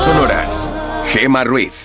sonoras. Gemma Ruiz.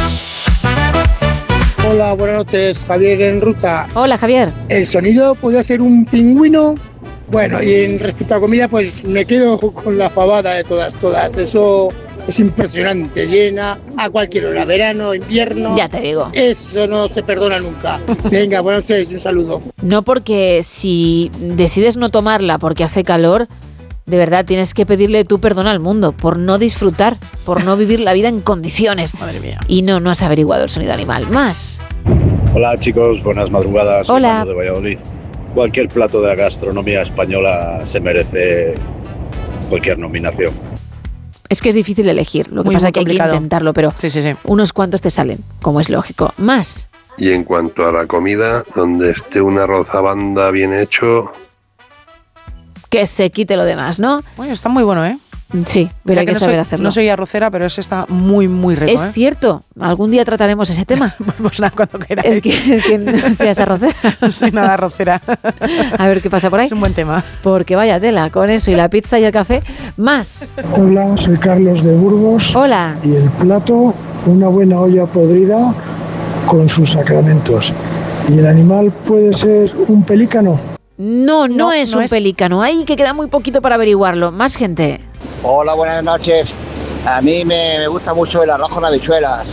Hola, buenas noches, Javier en ruta. Hola, Javier. El sonido podría ser un pingüino. Bueno, y en respecto a comida, pues me quedo con la fabada de todas. Eso es impresionante, llena a cualquier hora, verano, invierno. Ya te digo. Eso no se perdona nunca. Venga, buenas noches, un saludo. No, porque si decides no tomarla porque hace calor, de verdad tienes que pedirle tu perdón al mundo por no disfrutar, por no vivir la vida en condiciones. Madre mía. Y no has averiguado el sonido animal. Más. Hola chicos, buenas madrugadas. Hola. Soy Manu de Valladolid. Cualquier plato de la gastronomía española se merece cualquier nominación. Es que es difícil elegir, lo que pasa es que complicado. Hay que intentarlo, pero sí. Unos cuantos te salen, como es lógico. Más. Y en cuanto a la comida, donde esté un arroz a banda bien hecho... Que se quite lo demás, ¿no? Bueno, está muy bueno, ¿eh? Sí, pero hay que saber hacerlo. No soy arrocera, pero ese está muy, muy rico. Es cierto, algún día trataremos ese tema. Pues nada, cuando queráis. El que no seas arrocera. No soy nada arrocera. A ver qué pasa por ahí. Es un buen tema. Porque vaya tela, con eso y la pizza y el café, más. Hola, soy Carlos de Burgos. Hola. Y el plato, una buena olla podrida con sus sacramentos. ¿Y el animal puede ser un pelícano? No es un pelícano. Ahí que queda muy poquito para averiguarlo. Más gente. Hola, buenas noches. A mí me gusta mucho el arroz con habichuelas.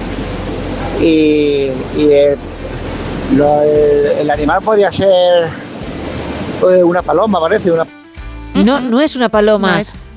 Y el animal podría ser una paloma, parece. No es una paloma. No es.